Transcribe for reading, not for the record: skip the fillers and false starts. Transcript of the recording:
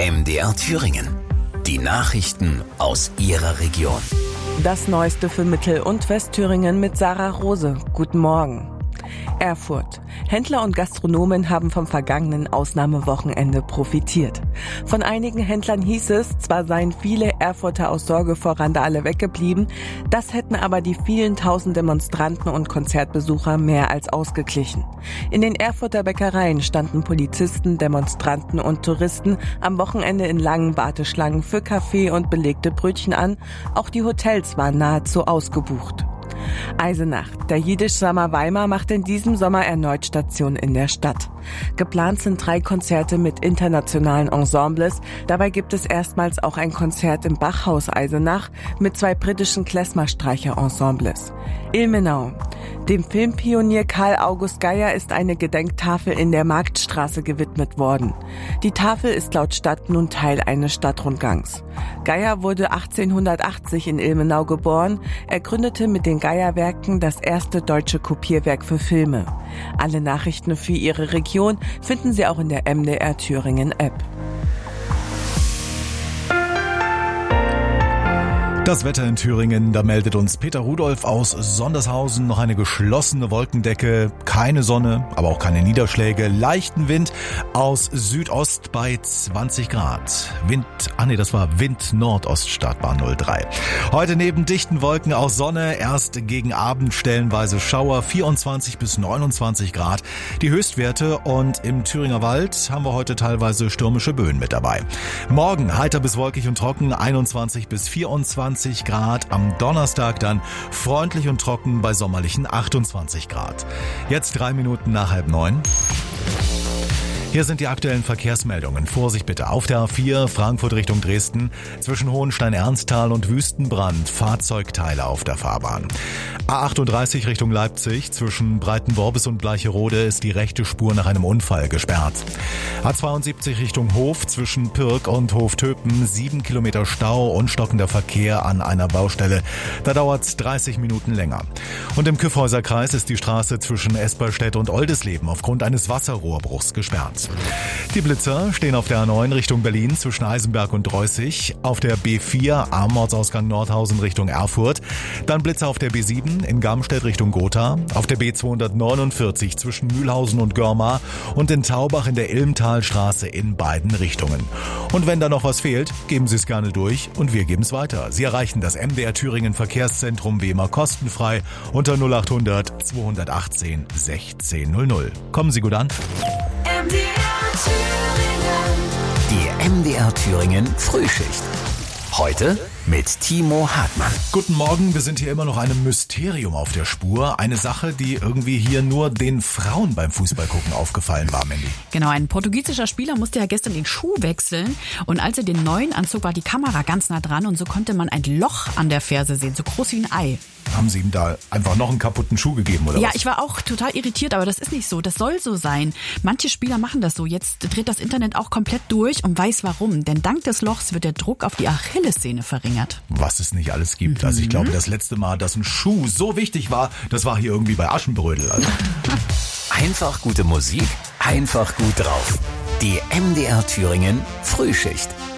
MDR Thüringen. Die Nachrichten aus Ihrer Region. Das Neueste für Mittel- und Westthüringen mit Sarah Rose. Guten Morgen. Erfurt. Händler und Gastronomen haben vom vergangenen Ausnahmewochenende profitiert. Von einigen Händlern hieß es, zwar seien viele Erfurter aus Sorge vor Randale weggeblieben, das hätten aber die vielen tausend Demonstranten und Konzertbesucher mehr als ausgeglichen. In den Erfurter Bäckereien standen Polizisten, Demonstranten und Touristen am Wochenende in langen Warteschlangen für Kaffee und belegte Brötchen an. Auch die Hotels waren nahezu ausgebucht. Eisenach. Der Jiddisch Summer Weimar macht in diesem Sommer erneut Station in der Stadt. Geplant sind 3 Konzerte mit internationalen Ensembles. Dabei gibt es erstmals auch ein Konzert im Bachhaus Eisenach mit 2 britischen Klezmerstreicher-Ensembles. Ilmenau. Dem Filmpionier Karl August Geier ist eine Gedenktafel in der Marktstraße gewidmet worden. Die Tafel ist laut Stadt nun Teil eines Stadtrundgangs. Geier wurde 1880 in Ilmenau geboren. Er gründete mit den Geier-Werken das erste deutsche Kopierwerk für Filme. Alle Nachrichten für Ihre Region finden Sie auch in der MDR Thüringen App. Das Wetter in Thüringen, da meldet uns Peter Rudolph aus Sondershausen. Noch eine geschlossene Wolkendecke, keine Sonne, aber auch keine Niederschläge, leichten Wind aus Südost bei 20 Grad. Das war Wind Nordost, Startbahn 03. Heute neben dichten Wolken auch Sonne, erst gegen Abend stellenweise Schauer, 24 bis 29 Grad. Die Höchstwerte, und im Thüringer Wald haben wir heute teilweise stürmische Böen mit dabei. Morgen heiter bis wolkig und trocken, 21 bis 24 Grad. Am Donnerstag dann freundlich und trocken bei sommerlichen 28 Grad. Jetzt 3 Minuten nach 8:30. Hier sind die aktuellen Verkehrsmeldungen. Vorsicht bitte. Auf der A4 Frankfurt Richtung Dresden zwischen Hohenstein-Ernsthal und Wüstenbrand Fahrzeugteile auf der Fahrbahn. A38 Richtung Leipzig zwischen Breitenworbis und Bleicherode ist die rechte Spur nach einem Unfall gesperrt. A72 Richtung Hof zwischen Pirk und Hoftöpen 7 Kilometer Stau und stockender Verkehr an einer Baustelle. Da dauert's 30 Minuten länger. Und im Kyffhäuserkreis ist die Straße zwischen Esperstedt und Oldisleben aufgrund eines Wasserrohrbruchs gesperrt. Die Blitzer stehen auf der A9 Richtung Berlin zwischen Eisenberg und Dreußig, auf der B4 am Ortsausgang Nordhausen Richtung Erfurt, dann Blitzer auf der B7 in Garmstedt Richtung Gotha, auf der B249 zwischen Mühlhausen und Görmar und in Taubach in der Ilmtalstraße in beiden Richtungen. Und wenn da noch was fehlt, geben Sie es gerne durch und wir geben es weiter. Sie erreichen das MDR Thüringen Verkehrszentrum wie immer kostenfrei unter 0800 218 1600. Kommen Sie gut an. Die MDR Thüringen Frühschicht. Heute mit Timo Hartmann. Guten Morgen, wir sind hier immer noch einem Mysterium auf der Spur. Eine Sache, die irgendwie hier nur den Frauen beim Fußballgucken aufgefallen war, Mandy. Genau, ein portugiesischer Spieler musste ja gestern den Schuh wechseln und als er den neuen anzog, war die Kamera ganz nah dran und so konnte man ein Loch an der Ferse sehen, so groß wie ein Ei. Haben Sie ihm da einfach noch einen kaputten Schuh gegeben, oder was? Ja, ich war auch total irritiert, aber das ist nicht so. Das soll so sein. Manche Spieler machen das so. Jetzt dreht das Internet auch komplett durch und weiß warum. Denn dank des Lochs wird der Druck auf die Achillessehne verringert. Was es nicht alles gibt. Also ich glaube, das letzte Mal, dass ein Schuh so wichtig war, das war hier irgendwie bei Aschenbrödel. Also. Einfach gute Musik, einfach gut drauf. Die MDR Thüringen Frühschicht.